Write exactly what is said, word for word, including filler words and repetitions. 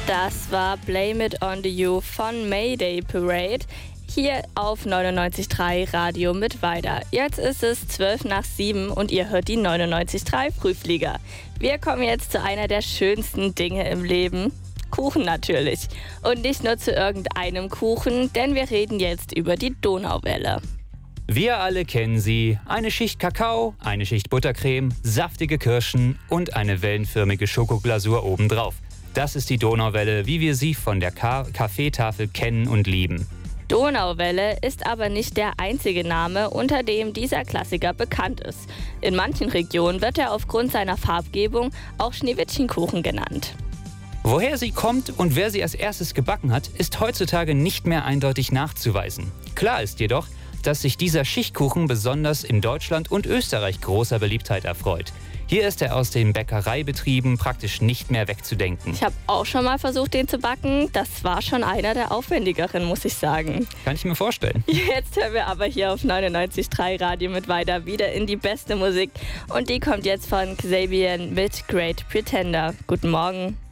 Das war Blame It On The You von Mayday Parade. Hier auf neunundneunzig Komma drei Radio mit Weida. Jetzt ist es zwölf nach sieben und ihr hört die neunundneunzig Komma drei Frühflieger. Wir kommen jetzt zu einer der schönsten Dinge im Leben. Kuchen natürlich. Und nicht nur zu irgendeinem Kuchen, denn wir reden jetzt über die Donauwelle. Wir alle kennen sie. Eine Schicht Kakao, eine Schicht Buttercreme, saftige Kirschen und eine wellenförmige Schokoglasur obendrauf. Das ist die Donauwelle, wie wir sie von der Ka- Kaffeetafel kennen und lieben. Donauwelle ist aber nicht der einzige Name, unter dem dieser Klassiker bekannt ist. In manchen Regionen wird er aufgrund seiner Farbgebung auch Schneewittchenkuchen genannt. Woher sie kommt und wer sie als erstes gebacken hat, ist heutzutage nicht mehr eindeutig nachzuweisen. Klar ist jedoch, dass sich dieser Schichtkuchen besonders in Deutschland und Österreich großer Beliebtheit erfreut. Hier ist er aus den Bäckereibetrieben praktisch nicht mehr wegzudenken. Ich habe auch schon mal versucht, den zu backen. Das war schon einer der aufwendigeren, muss ich sagen. Kann ich mir vorstellen. Jetzt hören wir aber hier auf neunundneunzig Komma drei Radio mit Weida wieder in die beste Musik. Und die kommt jetzt von Xabian mit Great Pretender. Guten Morgen.